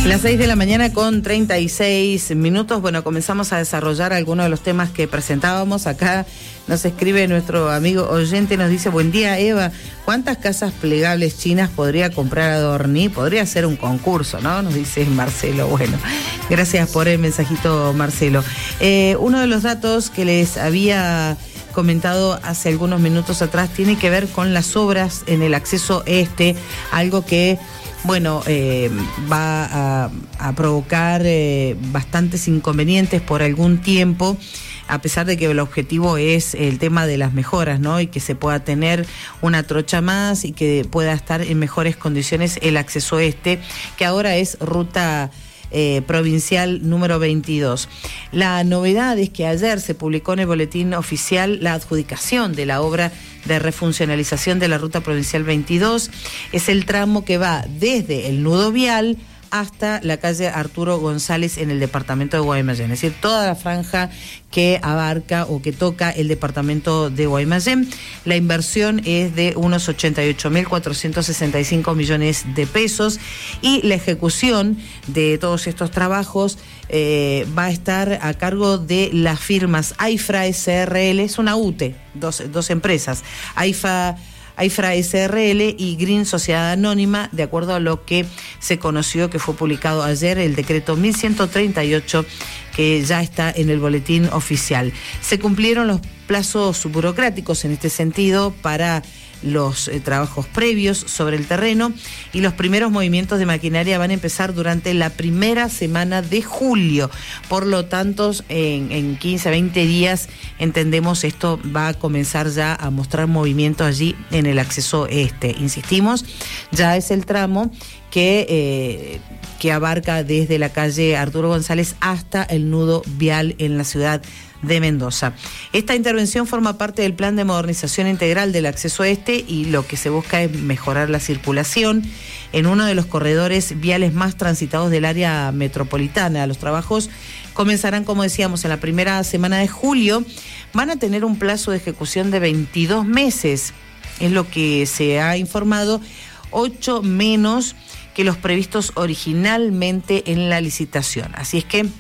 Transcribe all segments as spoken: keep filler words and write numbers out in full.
Las seis de la mañana con treinta y seis minutos. Bueno, comenzamos a desarrollar algunos de los temas que presentábamos. Acá nos escribe nuestro amigo oyente, nos dice: buen día, Eva, ¿cuántas casas plegables chinas podría comprar Adorni? Podría ser un concurso, ¿no? Nos dice Marcelo. Bueno, gracias por el mensajito, Marcelo. Eh, uno de los datos que les había comentado hace algunos minutos atrás tiene que ver con las obras en el acceso este, algo que bueno, eh, va a, a provocar eh, bastantes inconvenientes por algún tiempo, a pesar de que el objetivo es el tema de las mejoras, ¿no? Y que se pueda tener una trocha más y que pueda estar en mejores condiciones el acceso este, que ahora es ruta Eh, provincial número veintidós. La novedad es que ayer se publicó en el boletín oficial la adjudicación de la obra de refuncionalización de la ruta provincial veintidós. Es el tramo que va desde el nudo vial hasta la calle Arturo González en el departamento de Guaymallén, es decir, toda la franja que abarca o que toca el departamento de Guaymallén. La inversión es de unos ochenta y ocho mil cuatrocientos sesenta y cinco millones de pesos y la ejecución de todos estos trabajos eh, va a estar a cargo de las firmas AIFRA S R L, es una U T E, dos, dos empresas, AIFA AIFRA S R L y Green Sociedad Anónima, de acuerdo a lo que se conoció, que fue publicado ayer, el decreto mil ciento treinta y ocho, que ya está en el boletín oficial. Se cumplieron los plazos burocráticos en este sentido para los eh, trabajos previos sobre el terreno y los primeros movimientos de maquinaria van a empezar durante la primera semana de julio. Por lo tanto, en, en quince a veinte días, entendemos, esto va a comenzar ya a mostrar movimiento allí en el acceso este. Insistimos, ya es el tramo que, eh, que abarca desde la calle Arturo González hasta el nudo vial en la ciudad de Mendoza. Esta intervención forma parte del plan de modernización integral del acceso este y lo que se busca es mejorar la circulación en uno de los corredores viales más transitados del área metropolitana. Los trabajos comenzarán, como decíamos, en la primera semana de julio. Van a tener un plazo de ejecución de veintidós meses, es lo que se ha informado, ocho menos que los previstos originalmente en la licitación. Así es que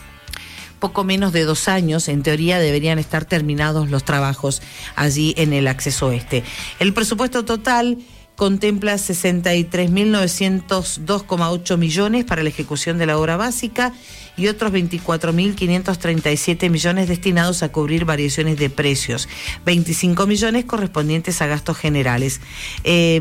poco menos de dos años, en teoría, deberían estar terminados los trabajos allí en el acceso este. El presupuesto total contempla sesenta y tres mil novecientos dos coma ocho millones para la ejecución de la obra básica y otros veinticuatro mil quinientos treinta y siete millones destinados a cubrir variaciones de precios, veinticinco millones correspondientes a gastos generales. Eh,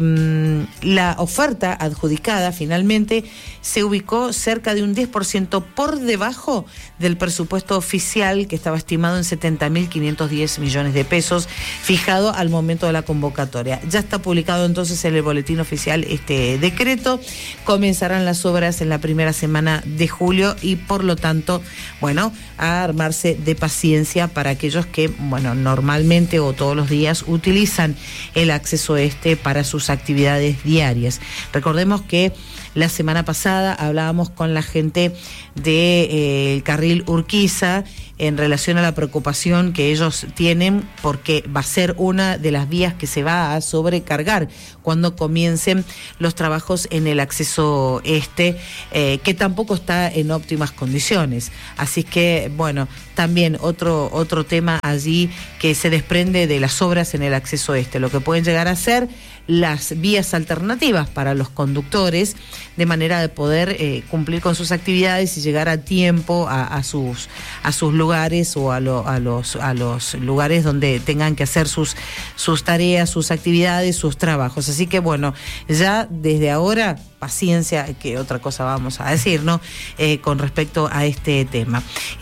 la oferta adjudicada finalmente se ubicó cerca de un diez por ciento por debajo del presupuesto oficial, que estaba estimado en setenta mil quinientos diez millones de pesos, fijado al momento de la convocatoria. Ya está publicado entonces en el boletín oficial este decreto. Comenzarán las obras en la primera semana de julio y por lo tanto, bueno, a armarse de paciencia para aquellos que, bueno, normalmente o todos los días utilizan el acceso este para sus actividades diarias. Recordemos que la semana pasada hablábamos con la gente del de, eh, carril Urquiza en relación a la preocupación que ellos tienen, porque va a ser una de las vías que se va a sobrecargar cuando comiencen los trabajos en el acceso este, eh, que tampoco está en óptimas condiciones. Así que, bueno, también otro, otro tema allí que se desprende de las obras en el acceso este, lo que pueden llegar a ser las vías alternativas para los conductores, de manera de poder eh, cumplir con sus actividades y llegar a tiempo a, a sus a sus lugares o a, lo, a los a los lugares donde tengan que hacer sus sus tareas, sus actividades, sus trabajos. Así que bueno, ya desde ahora, paciencia, que otra cosa vamos a decir, ¿no? Eh, con respecto a este tema.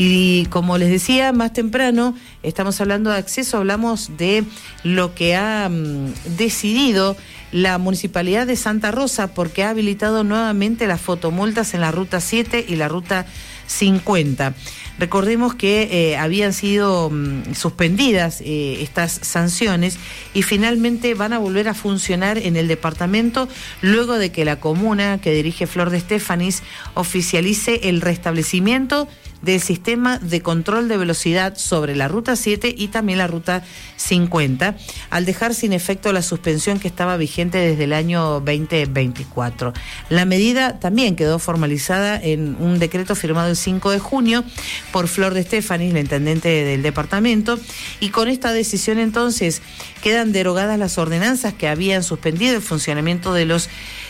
Y como les decía más temprano, estamos hablando de acceso, hablamos de lo que ha um, decidido la Municipalidad de Santa Rosa, porque ha habilitado nuevamente las fotomultas en la ruta siete y la ruta cincuenta. Recordemos que eh, habían sido um, suspendidas eh, estas sanciones y finalmente van a volver a funcionar en el departamento luego de que la comuna que dirige Flor de Estefanis oficialice el restablecimiento del sistema de control de velocidad sobre la Ruta siete y también la Ruta cincuenta, al dejar sin efecto la suspensión que estaba vigente desde el año veinte veinticuatro. La medida también quedó formalizada en un decreto firmado el cinco de junio por Flor de Estefanis, la intendente del departamento, y con esta decisión entonces quedan derogadas las ordenanzas que habían suspendido el funcionamiento de los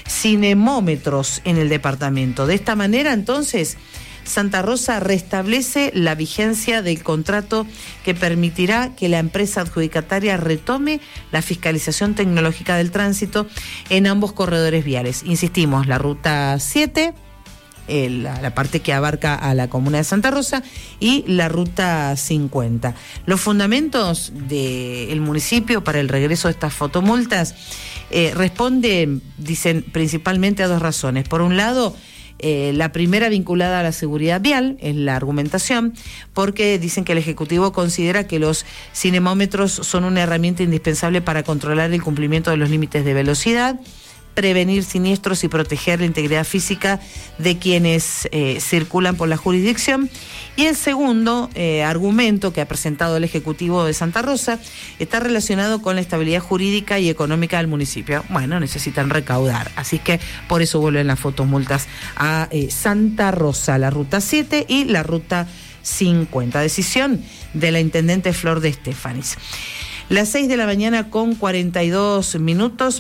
cinemómetros en el departamento. De esta manera, entonces, Santa Rosa restablece la vigencia del contrato que permitirá que la empresa adjudicataria retome la fiscalización tecnológica del tránsito en ambos corredores viales. Insistimos, la Ruta siete, eh, la, la parte que abarca a la comuna de Santa Rosa, y la Ruta cincuenta. Los fundamentos del municipio para el regreso de estas fotomultas eh, responden, dicen, principalmente a dos razones. Por un lado, Eh, la primera vinculada a la seguridad vial, es la argumentación, porque dicen que el Ejecutivo considera que los cinemómetros son una herramienta indispensable para controlar el cumplimiento de los límites de velocidad, prevenir siniestros y proteger la integridad física de quienes eh, circulan por la jurisdicción. Y el segundo eh, argumento que ha presentado el Ejecutivo de Santa Rosa está relacionado con la estabilidad jurídica y económica del municipio. Bueno, necesitan recaudar, así que por eso vuelven las fotomultas a eh, Santa Rosa, la Ruta siete y la Ruta cincuenta. Decisión de la intendente Flor de Estefanis. Las seis de la mañana con cuarenta y dos minutos.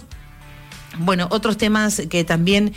Bueno, otros temas que también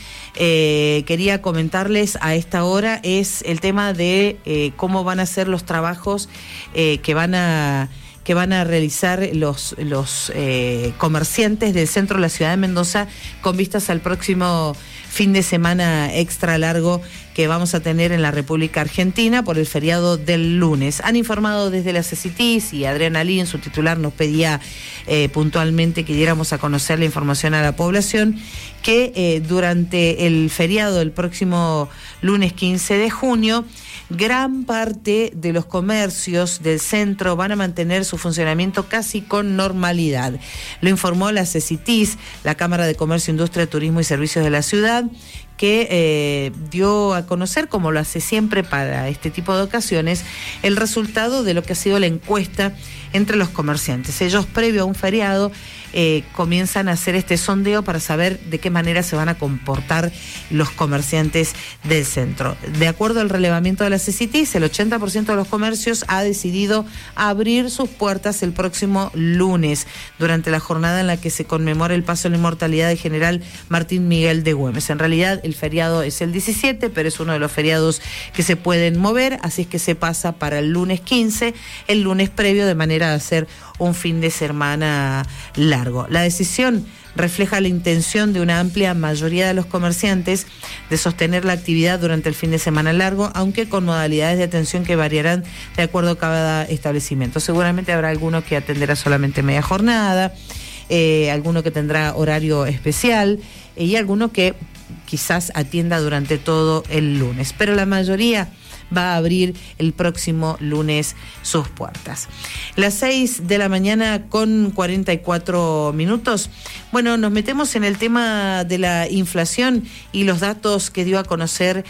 eh, quería comentarles a esta hora es el tema de eh, cómo van a ser los trabajos eh, que van a que van a realizar los, los eh, comerciantes del centro de la ciudad de Mendoza con vistas al próximo fin de semana extra largo que vamos a tener en la República Argentina por el feriado del lunes. Han informado desde la CECITIS y Adriana Lin, su titular, nos pedía eh, puntualmente que diéramos a conocer la información a la población que eh, durante el feriado del próximo lunes quince de junio, gran parte de los comercios del centro van a mantener su funcionamiento casi con normalidad. Lo informó la CECITIS, la Cámara de Comercio, Industria, Turismo y Servicios de la ciudad, que eh, dio a conocer, como lo hace siempre para este tipo de ocasiones, el resultado de lo que ha sido la encuesta entre los comerciantes. Ellos, previo a un feriado, eh, comienzan a hacer este sondeo para saber de qué manera se van a comportar los comerciantes del centro. De acuerdo al relevamiento de la CECITIS, el ochenta por ciento de los comercios ha decidido abrir sus puertas el próximo lunes, durante la jornada en la que se conmemora el paso a la inmortalidad del general Martín Miguel de Güemes. En realidad, el feriado es el diecisiete, pero es uno de los feriados que se pueden mover, así es que se pasa para el lunes quince, el lunes previo, de manera de hacer un fin de semana largo. La decisión refleja la intención de una amplia mayoría de los comerciantes de sostener la actividad durante el fin de semana largo, aunque con modalidades de atención que variarán de acuerdo a cada establecimiento. Seguramente habrá alguno que atenderá solamente media jornada, eh, alguno que tendrá horario especial eh, y alguno que quizás atienda durante todo el lunes, pero la mayoría va a abrir el próximo lunes sus puertas. Las seis de la mañana con cuarenta y cuatro minutos. Bueno, nos metemos en el tema de la inflación y los datos que dio a conocer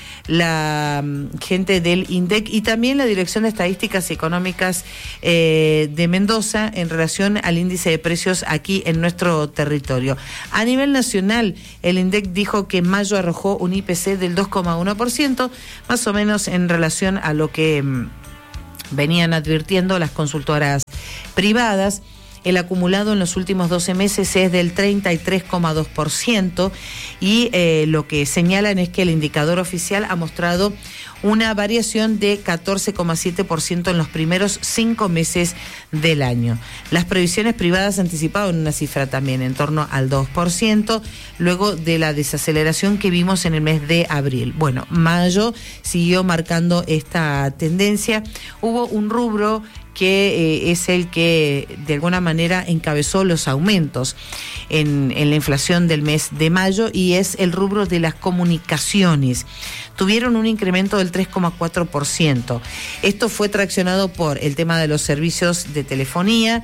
la gente del INDEC y también la Dirección de Estadísticas Económicas eh, de Mendoza en relación al índice de precios aquí en nuestro territorio. A nivel nacional, el INDEC dijo que en mayo arrojó un I P C del dos coma uno por ciento, más o menos en relación a lo que mmm, venían advirtiendo las consultoras privadas. El acumulado en los últimos doce meses es del treinta y tres coma dos por ciento y eh, lo que señalan es que el indicador oficial ha mostrado una variación de catorce coma siete por ciento en los primeros cinco meses del año. Las previsiones privadas anticipaban una cifra también en torno al dos por ciento, luego de la desaceleración que vimos en el mes de abril. Bueno, mayo siguió marcando esta tendencia. Hubo un rubro que eh, es el que de alguna manera encabezó los aumentos en, en la inflación del mes de mayo y es el rubro de las comunicaciones. Tuvieron un incremento del tres coma cuatro por ciento. Esto fue traccionado por el tema de los servicios de telefonía,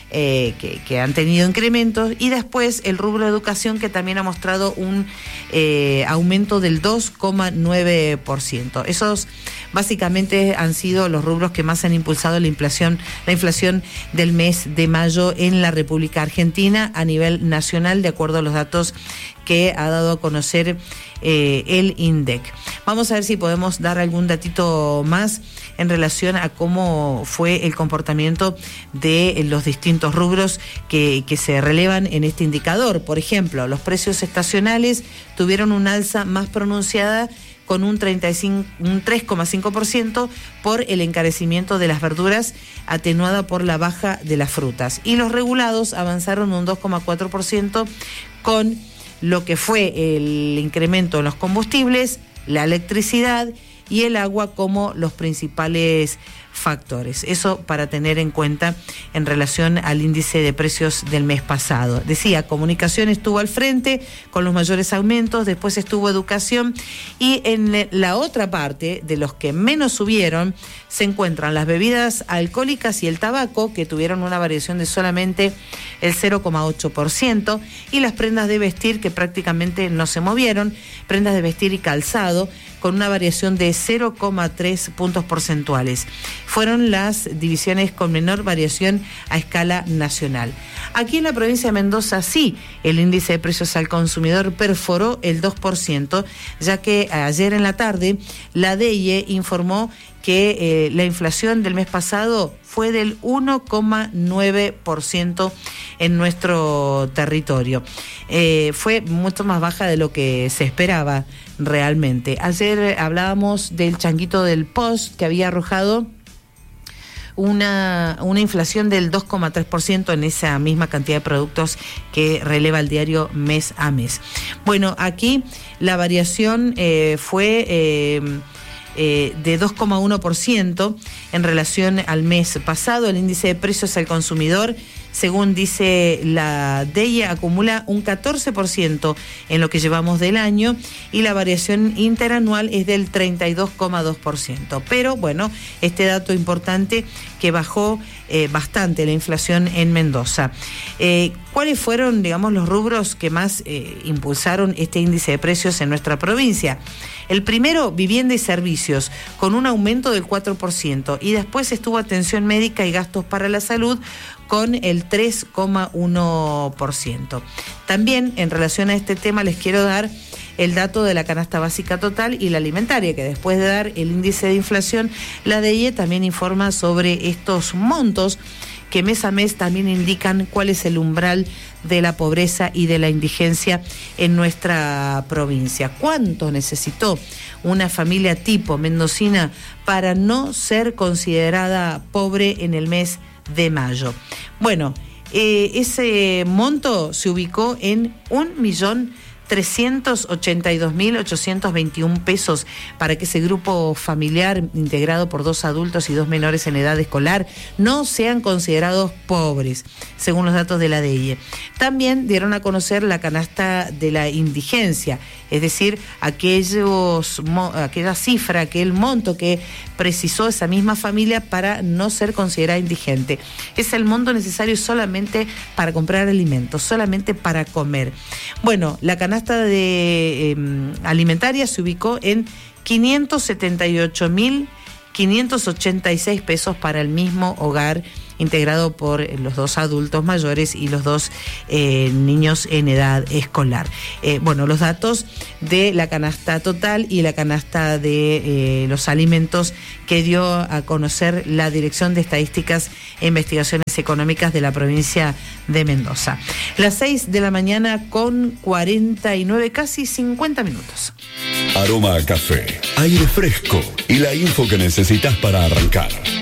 eh, que, que han tenido incrementos, y después el rubro de educación, que también ha mostrado un eh, aumento del dos coma nueve por ciento. Esos básicamente han sido los rubros que más han impulsado la inflación, la inflación del mes de mayo en la República Argentina a nivel nacional, de acuerdo a los datos que ha dado a conocer eh, el INDEC. Vamos a ver si podemos dar algún datito más en relación a cómo fue el comportamiento de los distintos rubros que, que se relevan en este indicador. Por ejemplo, los precios estacionales tuvieron una alza más pronunciada con un, treinta y cinco, un tres coma cinco por ciento por el encarecimiento de las verduras, atenuada por la baja de las frutas. Y los regulados avanzaron un dos coma cuatro por ciento con lo que fue el incremento en los combustibles, la electricidad y el agua como los principales factores. Eso para tener en cuenta en relación al índice de precios del mes pasado. Decía, comunicación estuvo al frente con los mayores aumentos, después estuvo educación, y en la otra parte, de los que menos subieron, se encuentran las bebidas alcohólicas y el tabaco, que tuvieron una variación de solamente el cero coma ocho por ciento, y las prendas de vestir, que prácticamente no se movieron, prendas de vestir y calzado, con una variación de cero coma tres puntos porcentuales. Fueron las divisiones con menor variación a escala nacional. Aquí en la provincia de Mendoza sí, el índice de precios al consumidor perforó el dos por ciento, ya que ayer en la tarde la D I E informó que eh, la inflación del mes pasado fue del uno coma nueve por ciento en nuestro territorio. Eh, fue mucho más baja de lo que se esperaba realmente. Ayer hablábamos del changuito del Post, que había arrojado Una, una inflación del dos coma tres por ciento en esa misma cantidad de productos que releva el diario mes a mes. Bueno, aquí la variación eh, fue eh, eh, de dos coma uno por ciento en relación al mes pasado. El índice de precios al consumidor, según dice la D I E, acumula un catorce por ciento en lo que llevamos del año, y la variación interanual es del treinta y dos coma dos por ciento. Pero bueno, este dato importante, que bajó eh, bastante la inflación en Mendoza. Eh, ¿Cuáles fueron, digamos, los rubros que más eh, impulsaron este índice de precios en nuestra provincia? El primero, vivienda y servicios, con un aumento del cuatro por ciento, y después estuvo atención médica y gastos para la salud, con el tres coma uno por ciento. También en relación a este tema les quiero dar el dato de la canasta básica total y la alimentaria, que después de dar el índice de inflación, la D I E también informa sobre estos montos que mes a mes también indican cuál es el umbral de la pobreza y de la indigencia en nuestra provincia. ¿Cuánto necesitó una familia tipo mendocina para no ser considerada pobre en el mes de mayo? Bueno, eh, ese monto se ubicó en un millón trescientos ochenta y dos mil ochocientos veintiún pesos para que ese grupo familiar, integrado por dos adultos y dos menores en edad escolar, no sean considerados pobres, según los datos de la D I E. También dieron a conocer la canasta de la indigencia, es decir, aquellos, aquella cifra, aquel monto que precisó esa misma familia para no ser considerada indigente. Es el monto necesario solamente para comprar alimentos, solamente para comer. Bueno, la canasta de eh, alimentaria se ubicó en quinientos setenta y ocho mil quinientos ochenta y seis pesos para el mismo hogar, integrado por los dos adultos mayores y los dos eh, niños en edad escolar. Eh, bueno, los datos de la canasta total y la canasta de eh, los alimentos que dio a conocer la Dirección de Estadísticas e Investigaciones Económicas de la provincia de Mendoza. Las seis de la mañana con cuarenta y nueve, casi cincuenta minutos. Aroma a café, aire fresco y la info que necesitas para arrancar.